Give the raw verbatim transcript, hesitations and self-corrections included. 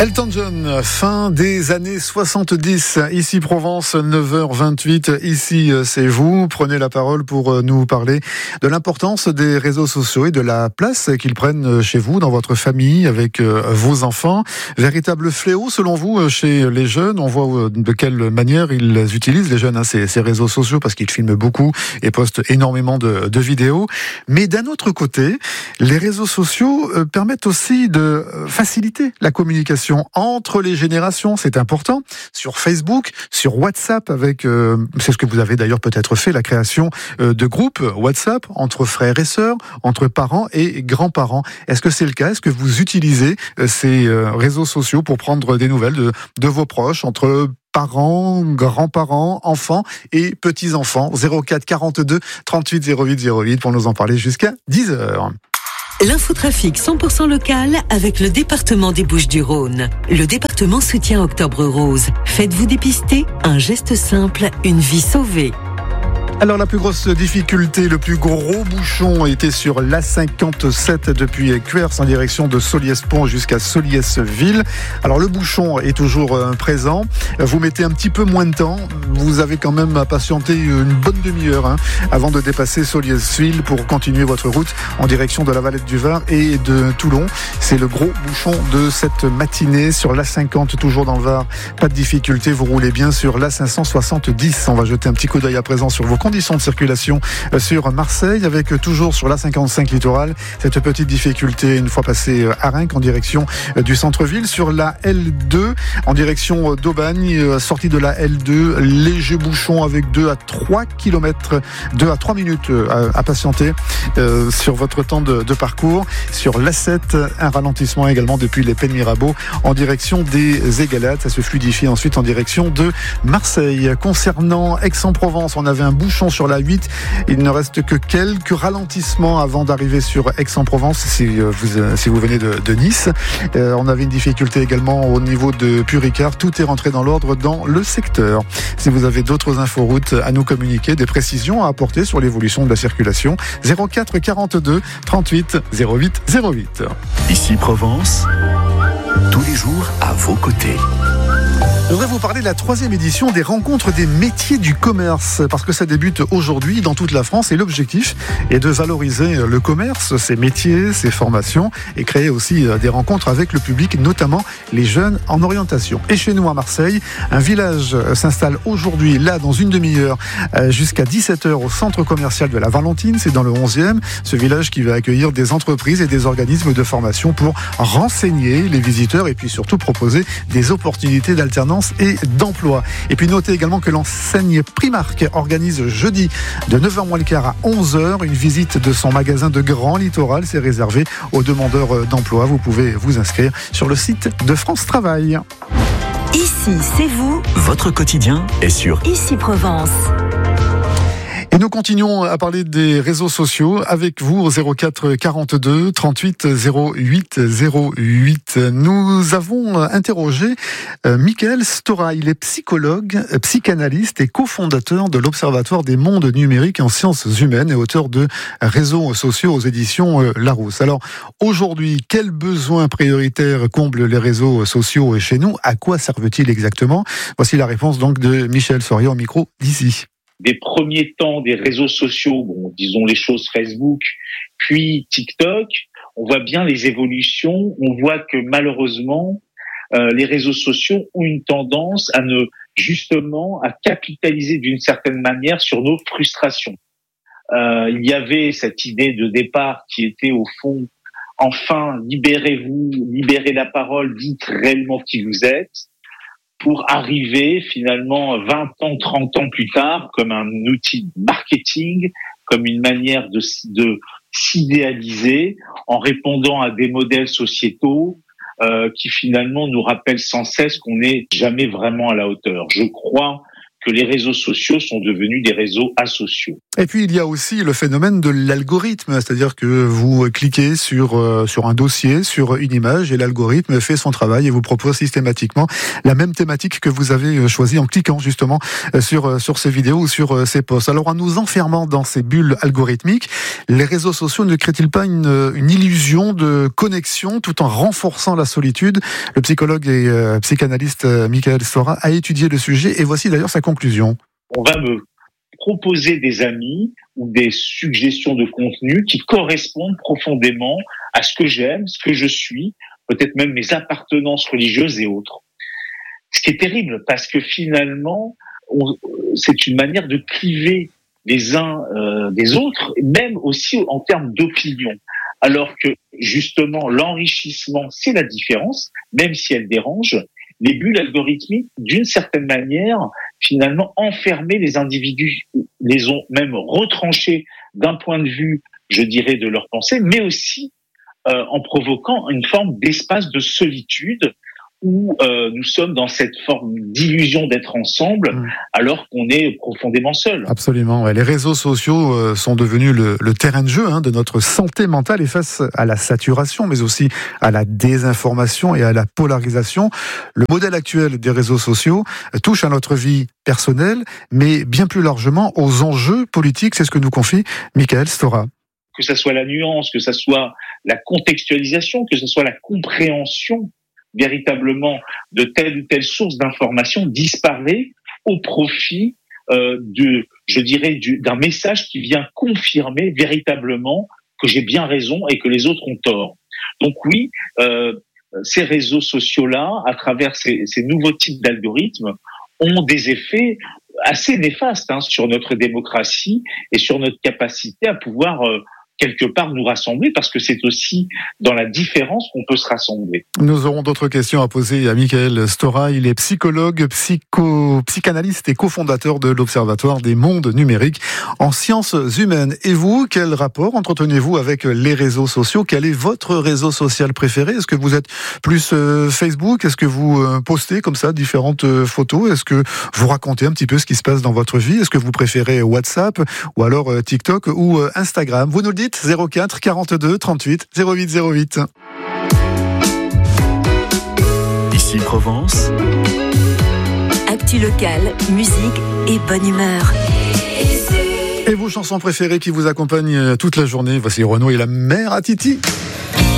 Elton John, fin des années soixante-dix, ici Provence, neuf heures vingt-huit, ici c'est vous. Prenez la parole pour nous parler de l'importance des réseaux sociaux et de la place qu'ils prennent chez vous, dans votre famille, avec vos enfants. Véritable fléau selon vous chez les jeunes. On voit de quelle manière ils utilisent, les jeunes, hein, ces, ces réseaux sociaux, parce qu'ils filment beaucoup et postent énormément de, de vidéos. Mais d'un autre côté, les réseaux sociaux permettent aussi de faciliter la communication entre les générations, c'est important. Sur Facebook, sur WhatsApp, avec, euh, c'est ce que vous avez d'ailleurs peut-être fait, la création euh, de groupes WhatsApp entre frères et sœurs, entre parents et grands-parents. Est-ce que c'est le cas? Est-ce que vous utilisez euh, ces euh, réseaux sociaux pour prendre des nouvelles de, de vos proches, entre parents, grands-parents, enfants et petits-enfants? Zéro quatre quarante-deux trente-huit zéro huit zéro huit pour nous en parler jusqu'à dix heures. L'infotrafic cent pour cent local avec le département des Bouches-du-Rhône. Le département soutient Octobre Rose. Faites-vous dépister? Un geste simple, une vie sauvée. Alors la plus grosse difficulté, le plus gros bouchon était sur l'A cinquante-sept depuis Cuers en direction de Solliès-Pont jusqu'à Solliès-Ville. Alors le bouchon est toujours présent. Vous mettez un petit peu moins de temps. Vous avez quand même à patienter une bonne demi-heure hein, avant de dépasser Solliès-Ville pour continuer votre route en direction de la Valette du Var et de Toulon. C'est le gros bouchon de cette matinée sur l'A cinquante, toujours dans le Var. Pas de difficulté, vous roulez bien sur l'A cinq cent soixante-dix. On va jeter un petit coup d'œil à présent sur vos conditions de circulation sur Marseille, avec toujours sur l'A cinquante-cinq littoral cette petite difficulté une fois passé Arinques en direction du centre-ville. Sur la L deux en direction d'Aubagne, sortie de la L deux, léger bouchon avec deux à trois kilomètres, deux à trois minutes à, à patienter euh, sur votre temps de, de parcours. Sur l'A sept, un ralentissement également depuis les Pennes Mirabeau en direction des Égalades. Ça se fluidifie ensuite en direction de Marseille. Concernant Aix-en-Provence, on avait un bouchon sur la huit, il ne reste que quelques ralentissements avant d'arriver sur Aix-en-Provence si vous, si vous venez de, de Nice. Euh, on avait une difficulté également au niveau de Puricard. Tout est rentré dans l'ordre dans le secteur. Si vous avez d'autres inforoutes à nous communiquer, des précisions à apporter sur l'évolution de la circulation, zéro quatre quarante-deux trente-huit zéro huit zéro huit. Ici Provence, tous les jours à vos côtés. Je voudrais vous parler de la troisième édition des rencontres des métiers du commerce, parce que ça débute aujourd'hui dans toute la France et l'objectif est de valoriser le commerce, ses métiers, ses formations et créer aussi des rencontres avec le public, notamment les jeunes en orientation. Et chez nous à Marseille, un village s'installe aujourd'hui, là dans une demi-heure, jusqu'à dix-sept heures au centre commercial de la Valentine, c'est dans le onzième, ce village qui va accueillir des entreprises et des organismes de formation pour renseigner les visiteurs et puis surtout proposer des opportunités d'alternance et d'emploi. Et puis notez également que l'enseigne Primark organise jeudi de neuf heures moins le quart à onze heures une visite de son magasin de Grand Littoral. C'est réservé aux demandeurs d'emploi. Vous pouvez vous inscrire sur le site de France Travail. Ici, c'est vous. Votre quotidien est sur Ici Provence. Et nous continuons à parler des réseaux sociaux avec vous au zéro quatre quarante-deux trente-huit zéro huit zéro huit. Nous avons interrogé euh, Michael Stora. Il est psychologue, psychanalyste et cofondateur de l'Observatoire des mondes numériques en sciences humaines et auteur de Réseaux sociaux aux éditions euh, Larousse. Alors aujourd'hui, quels besoins prioritaires comblent les réseaux sociaux chez nous? À quoi servent-ils exactement? Voici la réponse donc de Michel Soria au micro d'ici. Des premiers temps des réseaux sociaux, bon, disons les choses Facebook, puis TikTok, on voit bien les évolutions. On voit que malheureusement, euh, les réseaux sociaux ont une tendance à ne justement à capitaliser d'une certaine manière sur nos frustrations. Euh, il y avait cette idée de départ qui était au fond, enfin, libérez-vous, libérez la parole, dites réellement qui vous êtes, pour arriver finalement vingt ans, trente ans plus tard comme un outil de marketing, comme une manière de, de s'idéaliser en répondant à des modèles sociétaux euh, qui finalement nous rappellent sans cesse qu'on n'est jamais vraiment à la hauteur. Je crois que les réseaux sociaux sont devenus des réseaux asociaux. Et puis il y a aussi le phénomène de l'algorithme, c'est-à-dire que vous cliquez sur euh, sur un dossier, sur une image, et l'algorithme fait son travail et vous propose systématiquement la même thématique que vous avez choisie en cliquant justement sur sur ces vidéos ou sur ces posts. Alors en nous enfermant dans ces bulles algorithmiques, les réseaux sociaux ne créent-ils pas une, une illusion de connexion tout en renforçant la solitude? Le psychologue et euh, psychanalyste Michael Stora a étudié le sujet et voici d'ailleurs sa conclusion. On va me proposer des amis ou des suggestions de contenu qui correspondent profondément à ce que j'aime, ce que je suis, peut-être même mes appartenances religieuses et autres. Ce qui est terrible, parce que finalement, on, c'est une manière de cliver les uns euh, des autres, même aussi en termes d'opinion. Alors que, justement, l'enrichissement, c'est la différence, même si elle dérange. Les bulles algorithmiques, d'une certaine manière, finalement, enfermer les individus, les ont même retranchés d'un point de vue, je dirais, de leur pensée, mais aussi euh, en provoquant une forme d'espace de solitude où euh, nous sommes dans cette forme d'illusion d'être ensemble, mmh. alors qu'on est profondément seul. Absolument. Ouais. Les réseaux sociaux euh, sont devenus le, le terrain de jeu hein, de notre santé mentale, et face à la saturation, mais aussi à la désinformation et à la polarisation. Le modèle actuel des réseaux sociaux touche à notre vie personnelle, mais bien plus largement aux enjeux politiques. C'est ce que nous confie Michael Stora. Que ça soit la nuance, que ça soit la contextualisation, que ce soit la compréhension véritablement de telle ou telle source d'information disparaît au profit euh, de, je dirais, du, d'un message qui vient confirmer véritablement que j'ai bien raison et que les autres ont tort. Donc oui, euh, ces réseaux sociaux-là, à travers ces, ces nouveaux types d'algorithmes, ont des effets assez néfastes hein, sur notre démocratie et sur notre capacité à pouvoir euh, quelque part nous rassembler, parce que c'est aussi dans la différence qu'on peut se rassembler. Nous aurons d'autres questions à poser à Michael Stora. Il est psychologue, psycho, psychanalyste et cofondateur de l'Observatoire des mondes numériques en sciences humaines. Et vous, quel rapport entretenez-vous avec les réseaux sociaux? Quel est votre réseau social préféré? Est-ce que vous êtes plus euh, Facebook? Est-ce que vous euh, postez comme ça différentes euh, photos? Est-ce que vous racontez un petit peu ce qui se passe dans votre vie? Est-ce que vous préférez WhatsApp ou alors euh, TikTok ou euh, Instagram? Vous nous le dites, zéro quatre quarante-deux trente-huit zéro huit zéro huit. Ici Provence. Actu locale, musique et bonne humeur. Et vos chansons préférées qui vous accompagnent toute la journée. Voici Renaud et la mère à Titi.